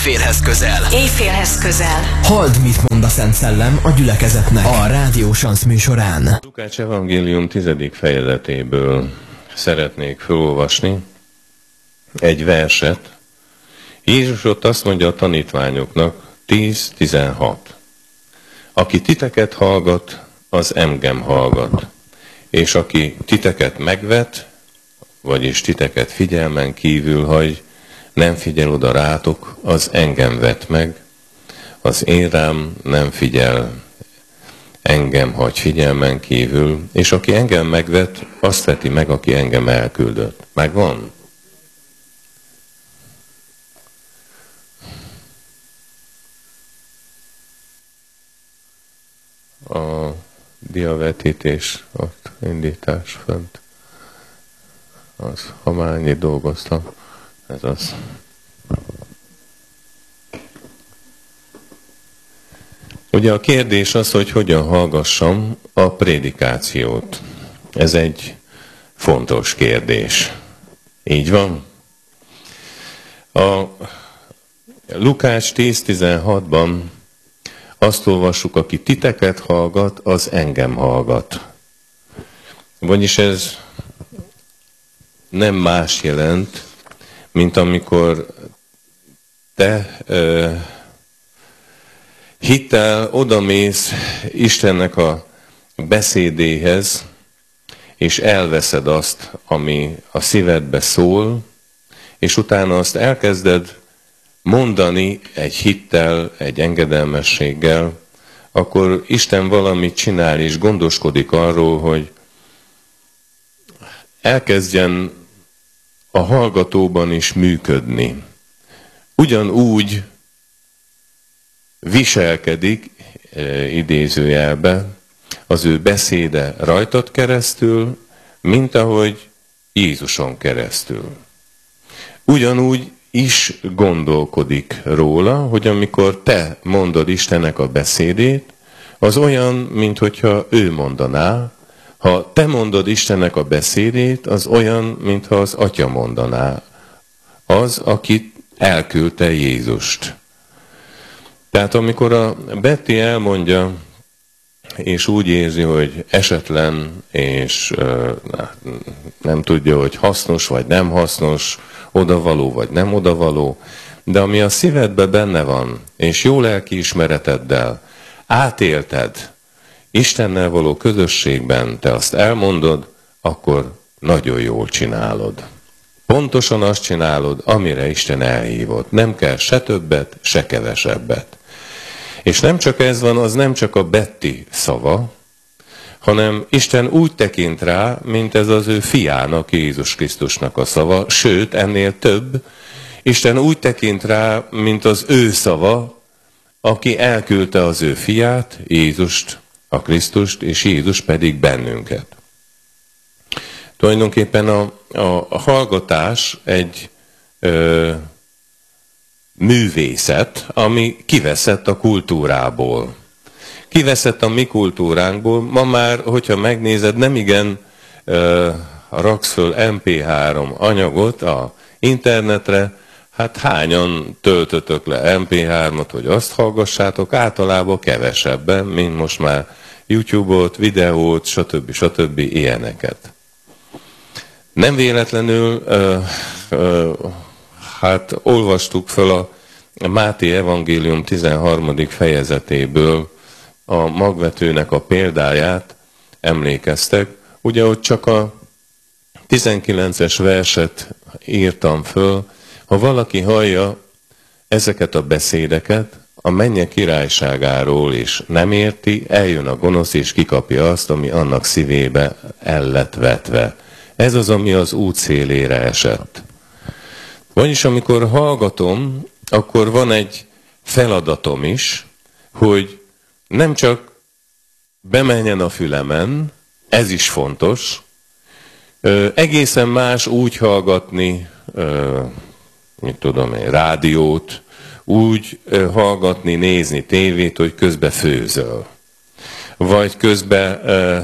Éjfélhez közel. Éjfélhez közel. Halld, mit mond a Szent Szellem a gyülekezetnek a Rádió Sansz műsorán. Lukács evangélium 10. fejezetéből szeretnék felolvasni egy verset. Jézus ott azt mondja a tanítványoknak, 10-16. Aki titeket hallgat, az engem hallgat. És aki titeket megvet, vagyis titeket figyelmen kívül hagy, nem figyel oda rátok, az engem vet meg, az én rám nem figyel, engem hagy figyelmen kívül, és aki engem megvet, azt veti meg, aki engem elküldött. Megvan? A diavetítés, ott indítás fönt. Az, ha már ennyit dolgoztam, ez az. Ugye a kérdés az, hogy hogyan hallgassam a prédikációt. Ez egy fontos kérdés. Így van? A Lukács 10-16-ban azt olvassuk, aki titeket hallgat, az engem hallgat. Vagyis ez nem más jelent, mint amikor te hittel odamész Istennek a beszédéhez, és elveszed azt, ami a szívedbe szól, és utána azt elkezded mondani egy hittel, egy engedelmességgel, akkor Isten valamit csinál, és gondoskodik arról, hogy elkezdjen a hallgatóban is működni. Ugyanúgy viselkedik, idézőjelbe, az ő beszéde rajtad keresztül, mint ahogy Jézuson keresztül. Ugyanúgy is gondolkodik róla, hogy amikor te mondod Istennek a beszédét, az olyan, minthogyha ő mondaná. Ha te mondod Istennek a beszédét, az olyan, mintha az Atya mondaná. Az, akit elküldte Jézust. Tehát amikor a Betty elmondja, és úgy érzi, hogy esetlen, és nem tudja, hogy hasznos vagy nem hasznos, odavaló vagy nem odavaló, de ami a szívedben benne van, és jó lelkiismereteddel átélted, Istennel való közösségben te azt elmondod, akkor nagyon jól csinálod. Pontosan azt csinálod, amire Isten elhívott. Nem kell se többet, se kevesebbet. És nem csak ez van, az nem csak a Betty szava, hanem Isten úgy tekint rá, mint ez az ő fiának, Jézus Krisztusnak a szava, sőt, ennél több, Isten úgy tekint rá, mint az ő szava, aki elküldte az ő fiát, Jézust, a Krisztust, és Jézus pedig bennünket. Tulajdonképpen a hallgatás egy művészet, ami kiveszett a kultúrából. Kiveszett a mi kultúránkból. Ma már, hogyha megnézed, nemigen raksz föl MP3 anyagot a internetre, hát hányan töltötök le MP3-ot, hogy azt hallgassátok, általában kevesebben, mint most már YouTube-ot, videót, stb. Ilyeneket. Nem véletlenül, hát olvastuk föl a Máté evangélium 13. fejezetéből a magvetőnek a példáját, emlékeztek. Ugye ott csak a 19-es verset írtam föl, ha valaki hallja ezeket a beszédeket, a mennyek királyságáról is nem érti, eljön a gonosz és kikapja azt, ami annak szívébe el lett vetve. Ez az, ami az út szélére esett. Vagyis amikor hallgatom, akkor van egy feladatom is, hogy nem csak bemenjen a fülemen, ez is fontos, egészen más úgy hallgatni, mit tudom én, rádiót, úgy hallgatni, nézni tévét, hogy közben főzöl. Vagy közben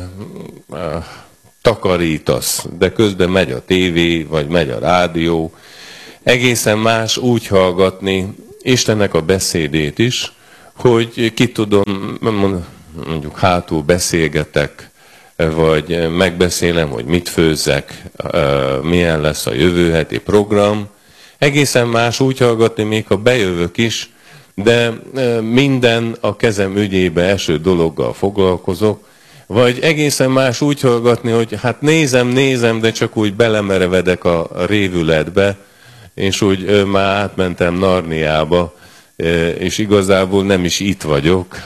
takarítasz, de közben megy a tévé, vagy megy a rádió. Egészen más úgy hallgatni, Istennek a beszédét is, hogy ki tudom, mondjuk hátul beszélgetek, vagy megbeszélem, hogy mit főzzek, milyen lesz a jövő heti program. Egészen más úgy hallgatni, még ha bejövök is, de minden a kezem ügyébe eső dologgal foglalkozok, vagy egészen más úgy hallgatni, hogy hát nézem, de csak úgy belemerevedek a révületbe, és úgy már átmentem Narniába, és igazából nem is itt vagyok.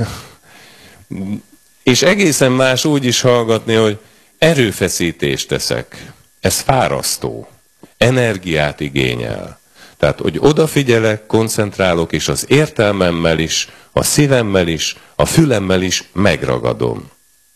És egészen más úgy is hallgatni, hogy erőfeszítést teszek. Ez fárasztó. Energiát igényel. Tehát, hogy odafigyelek, koncentrálok, és az értelmemmel is, a szívemmel is, a fülemmel is megragadom.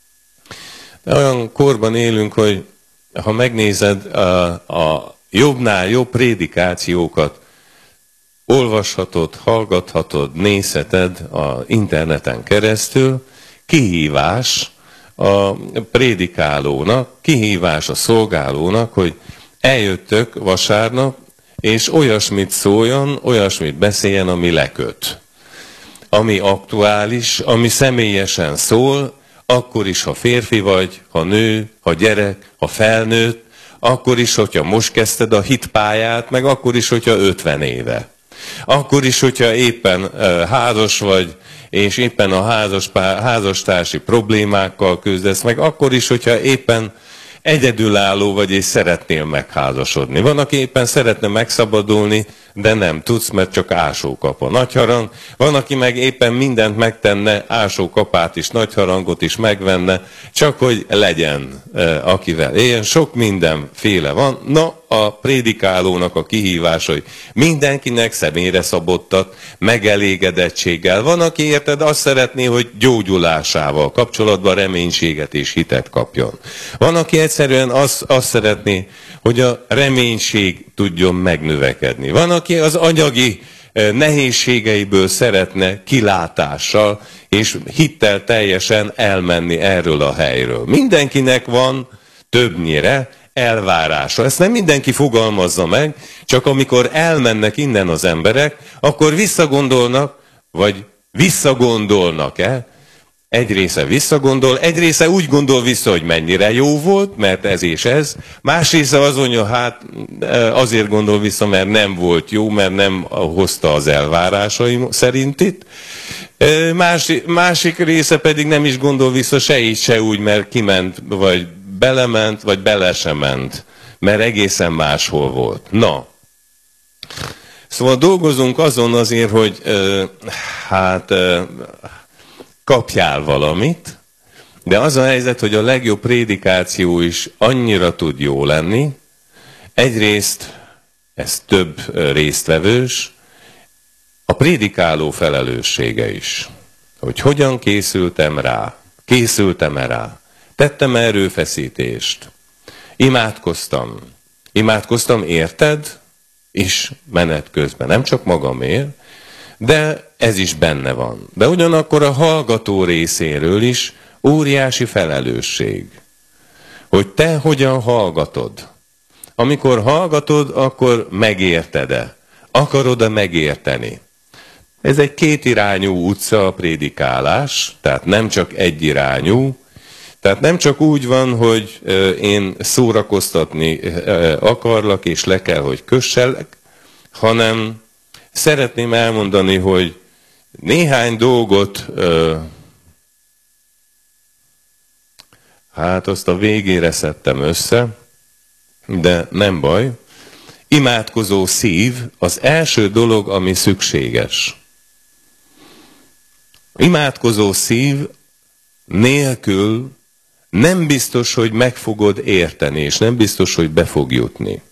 De olyan korban élünk, hogy ha megnézed a jobbnál jobb prédikációkat, olvashatod, hallgathatod, nézheted az interneten keresztül, kihívás a prédikálónak, kihívás a szolgálónak, hogy eljöttök vasárnap, és olyasmit szóljon, olyasmit beszéljen, ami leköt. Ami aktuális, ami személyesen szól, akkor is, ha férfi vagy, ha nő, ha gyerek, ha felnőtt, akkor is, hogyha most kezdted a hitpályát, meg akkor is, hogyha 50 éve. Akkor is, hogyha éppen házas vagy, és éppen a házastársi problémákkal küzdesz, meg akkor is, hogyha éppen egyedülálló vagy, és szeretnél megházasodni. Van, aki éppen szeretne megszabadulni, de nem tudsz, mert csak ásókap a nagyharang. Van, aki meg éppen mindent megtenne, ásókapát is, nagyharangot is megvenne, csak hogy legyen, akivel éljen. Sok mindenféle van. Na, a prédikálónak a kihívása, hogy mindenkinek személyre szabottat, megelégedettséggel. Van, aki érted, azt szeretné, hogy gyógyulásával kapcsolatban reménységet és hitet kapjon. Van, aki egyszerűen azt szeretné, hogy a reménység tudjon megnövekedni. Van, aki az anyagi nehézségeiből szeretne kilátással és hittel teljesen elmenni erről a helyről. Mindenkinek van többnyire elvárása. Ezt nem mindenki fogalmazza meg, csak amikor elmennek innen az emberek, akkor visszagondolnak, vagy visszagondolnak-e? Egy része visszagondol, egy része úgy gondol vissza, hogy mennyire jó volt, mert ez és ez. Más része az mondja, hát azért gondol vissza, mert nem volt jó, mert nem hozta az elvárásaim szerint itt. Másik része pedig nem is gondol vissza se így, se úgy, mert kiment, vagy belement, vagy bele sem ment, mert egészen máshol volt. Na, szóval dolgozunk azon azért, hogy kapjál valamit, de az a helyzet, hogy a legjobb prédikáció is annyira tud jó lenni. Egyrészt ez több résztvevős, a prédikáló felelőssége is. Hogy hogyan készültem-e rá, tettem erőfeszítést, imádkoztam érted, és menet közben, nem csak magamért, de ez is benne van. De ugyanakkor a hallgató részéről is óriási felelősség, hogy te hogyan hallgatod. Amikor hallgatod, akkor megérted-e? Akarod-e megérteni? Ez egy kétirányú utca a prédikálás, tehát nem csak egyirányú, tehát nem csak úgy van, hogy én szórakoztatni akarlak, és le kell, hogy kösselek, hanem szeretném elmondani, hogy néhány dolgot, azt a végére szedtem össze, de nem baj. Imádkozó szív az első dolog, ami szükséges. Imádkozó szív nélkül nem biztos, hogy meg fogod érteni, és nem biztos, hogy be fog jutni.